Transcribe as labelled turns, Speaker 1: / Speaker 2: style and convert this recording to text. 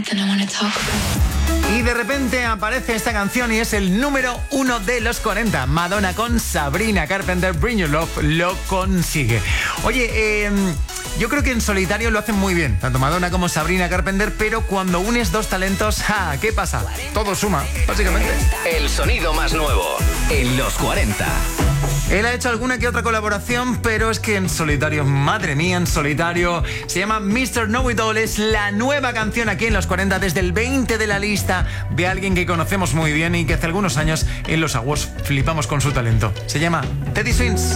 Speaker 1: Y de repente aparece esta canción y es el número 1 de los 40. Madonna con Sabrina Carpenter, Bring Your Love, lo consigue. Oye, yo creo que en solitario lo hacen muy bien, tanto Madonna como Sabrina Carpenter, pero cuando unes dos talentos, ¡ja! ¿Qué pasa? Todo suma, básicamente.
Speaker 2: El sonido más nuevo en los 40.
Speaker 1: Él ha hecho alguna que otra colaboración, pero es que en solitario, madre mía, en solitario, se llama Mr. Know It All. Es la nueva canción aquí en los 40, desde el 20 de la lista, de alguien que conocemos muy bien y que hace algunos años en los awards flipamos con su talento. Se llama Teddy Swims.